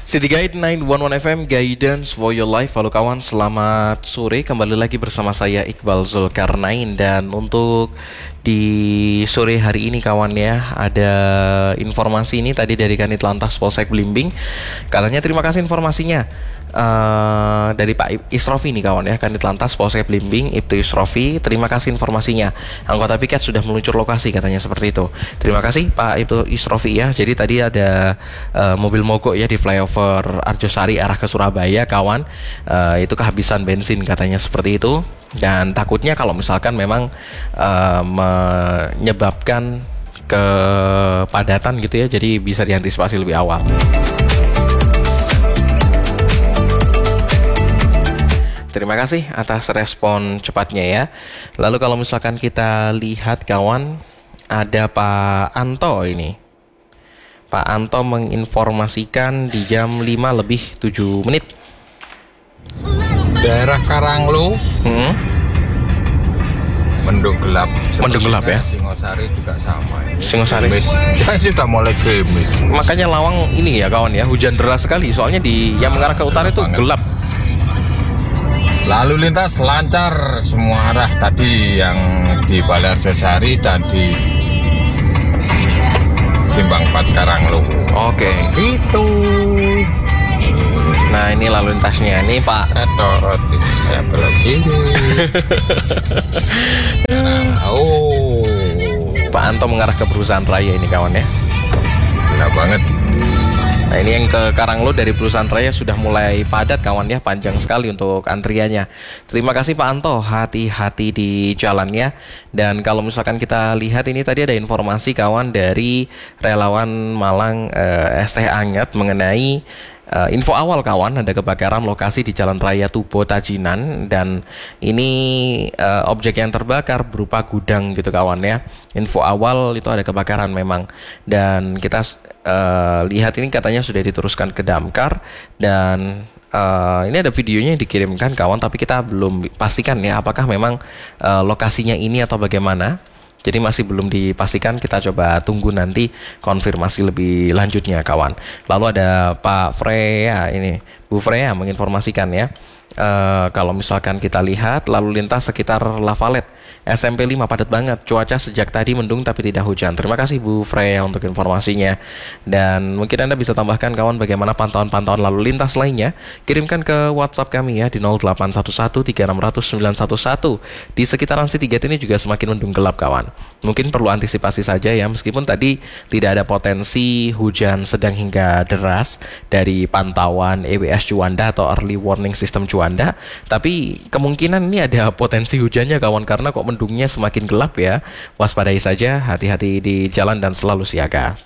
City Guide 911 FM Guidance for your life. Halo kawan, selamat sore. Kembali lagi bersama saya Iqbal Zulkarnain. Dan untuk di sore hari ini kawan ya, ada informasi ini tadi dari Kanit Lantas Polsek Blimbing. Katanya terima kasih informasinya dari Pak Isrofi nih kawan ya, Kanit Lantas Polsek Blimbing, Ibtu Isrofi. Terima kasih informasinya. Anggota piket sudah meluncur lokasi katanya seperti itu. Terima kasih Pak Ibtu Isrofi ya. Jadi tadi ada mobil mogok ya di flyover Arjosari arah ke Surabaya kawan. Itu kehabisan bensin katanya seperti itu. Dan takutnya kalau misalkan memang menyebabkan kepadatan gitu ya, jadi bisa diantisipasi lebih awal. Terima kasih atas respon cepatnya ya. Lalu kalau misalkan kita lihat kawan, ada Pak Anto ini. Pak Anto menginformasikan di jam 5:07. Daerah Karanglo mendung gelap. Mendung gelap ya. Singosari juga sama. Singosari ya sudah mulai gerimis. Makanya Lawang ini ya kawan ya, hujan deras sekali. Soalnya di yang mengarah ke utara itu gelap. Lalu lintas lancar semua arah tadi yang di Balai Arjosari dan di Simpang 4 Karanglo. Oke. Itu. Nah ini lalu lintasnya nih Pak. Saya belok kiri. Pak Anto mengarah ke perusahaan raya ini kawan ya. Gila banget. Nah ini yang ke Karanglo dari perusahaan raya sudah mulai padat kawan ya, panjang sekali untuk antriannya. Terima kasih Pak Anto, hati-hati di jalannya. Dan kalau misalkan kita lihat ini tadi ada informasi kawan dari relawan Malang ST Anget mengenai info awal kawan, ada kebakaran lokasi di Jalan Raya Tubo Tajinan. Dan ini objek yang terbakar berupa gudang gitu kawan ya. Info awal itu ada kebakaran memang. Dan kita lihat ini katanya sudah diteruskan ke damkar. Dan ini ada videonya yang dikirimkan kawan, tapi kita belum pastikan ya apakah memang lokasinya ini atau bagaimana. Jadi masih belum dipastikan, kita coba tunggu nanti konfirmasi lebih lanjutnya kawan. Lalu ada Pak Freya ini, Bu Freya menginformasikan ya, kalau misalkan kita lihat lalu lintas sekitar Lavalet SMP 5 padat banget, cuaca sejak tadi mendung tapi tidak hujan. Terima kasih Bu Freya untuk informasinya. Dan mungkin Anda bisa tambahkan kawan bagaimana pantauan-pantauan lalu lintas lainnya, kirimkan ke WhatsApp kami ya di 08113600 Di sekitaran Citygate ini juga semakin mendung gelap kawan. Mungkin perlu antisipasi saja ya, meskipun tadi tidak ada potensi hujan sedang hingga deras dari pantauan EWS Juanda atau Early Warning System Juanda, tapi kemungkinan ini ada potensi hujannya kawan, karena kok mendungnya semakin gelap ya. Waspadai saja, hati-hati di jalan dan selalu siaga.